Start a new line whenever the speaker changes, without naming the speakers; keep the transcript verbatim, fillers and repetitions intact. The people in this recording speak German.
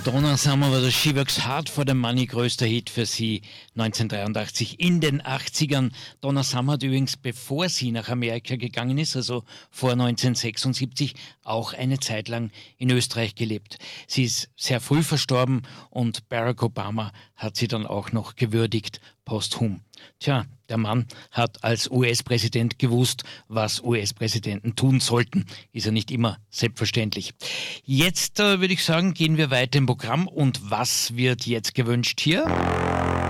Donna Summer war das She Works Hard for the Money größter Hit für sie neunzehnhundertdreiundachtzig in den achtzigern. Donna Summer hat übrigens, bevor sie nach Amerika gegangen ist, also vor neunzehnhundertsechsundsiebzig, auch eine Zeit lang in Österreich gelebt. Sie ist sehr früh verstorben und Barack Obama hat sie dann auch noch gewürdigt, posthum. Tja, der Mann hat als U S-Präsident gewusst, was U S-Präsidenten tun sollten. Ist ja nicht immer selbstverständlich. Jetzt äh, würde ich sagen, gehen wir weiter im Programm. Und was wird jetzt gewünscht hier?